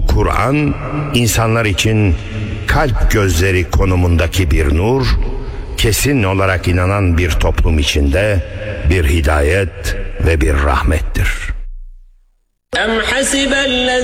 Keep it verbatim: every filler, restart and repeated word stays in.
Bu Kur'an insanlar için kalp gözleri konumundaki bir nur, kesin olarak inanan bir toplum içinde bir hidayet ve bir rahmettir.